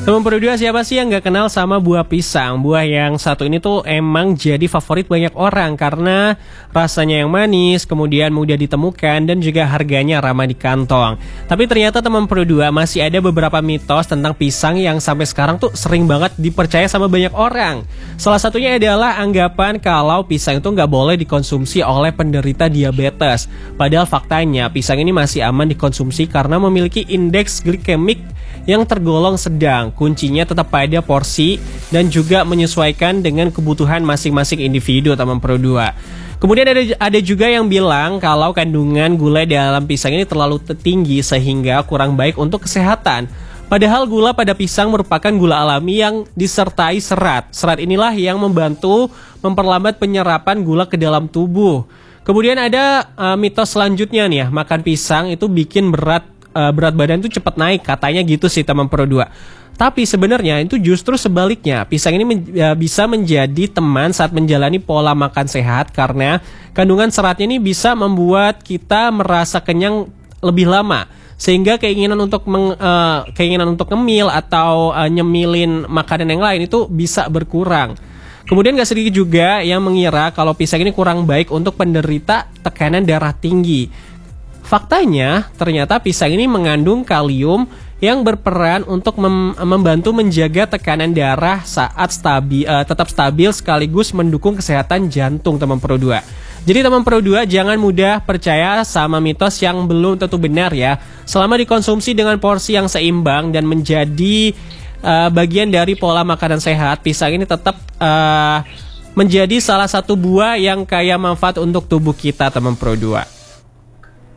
Teman Pro 2, siapa sih yang gak kenal sama buah pisang? Buah yang satu ini tuh emang jadi favorit banyak orang karena rasanya yang manis, kemudian mudah ditemukan, dan juga harganya ramah di kantong. Tapi ternyata teman Pro 2 masih ada beberapa mitos tentang pisang yang sampai sekarang tuh sering banget dipercaya sama banyak orang. Salah satunya adalah anggapan kalau pisang itu gak boleh dikonsumsi oleh penderita diabetes. Padahal faktanya pisang ini masih aman dikonsumsi karena memiliki indeks glikemik yang tergolong sedang. Kuncinya tetap pada porsi dan juga menyesuaikan dengan kebutuhan masing-masing individu, teman Pro 2. Kemudian ada juga yang bilang kalau kandungan gula dalam pisang ini terlalu tinggi sehingga kurang baik untuk kesehatan. Padahal gula pada pisang merupakan gula alami yang disertai serat. Serat inilah yang membantu memperlambat penyerapan gula ke dalam tubuh. Kemudian ada mitos selanjutnya nih ya, makan pisang itu bikin berat badan tuh cepat naik, katanya gitu sih teman Pro 2. Tapi sebenarnya itu justru sebaliknya. Pisang ini bisa menjadi teman saat menjalani pola makan sehat karena kandungan seratnya ini bisa membuat kita merasa kenyang lebih lama, sehingga keinginan untuk ngemil atau nyemilin makanan yang lain itu bisa berkurang. Kemudian gak sedikit juga yang mengira kalau pisang ini kurang baik untuk penderita tekanan darah tinggi. Faktanya, ternyata pisang ini mengandung kalium yang berperan untuk membantu menjaga tekanan darah saat tetap stabil sekaligus mendukung kesehatan jantung, teman Pro 2. Jadi teman Pro 2, jangan mudah percaya sama mitos yang belum tentu benar ya. Selama dikonsumsi dengan porsi yang seimbang dan menjadi bagian dari pola makanan sehat, pisang ini tetap menjadi salah satu buah yang kaya manfaat untuk tubuh kita, teman Pro 2.